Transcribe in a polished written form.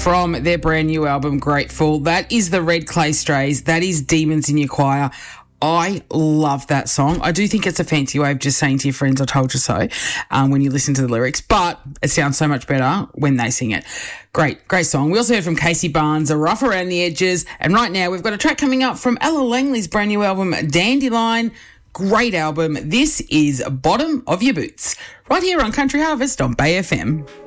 from their brand new album, Grateful. That is the Red Clay Strays. That is Demons in Your Choir. I love that song. I do think it's a fancy way of just saying to your friends, I told you so, when you listen to the lyrics, but it sounds so much better when they sing it. Great song. We also heard from Casey Barnes, A Rough Around the Edges, and right now we've got a track coming up from Ella Langley's brand new album, Dandelion. Great album. This is Bottom of Your Boots, right here on Country Harvest on Bay FM.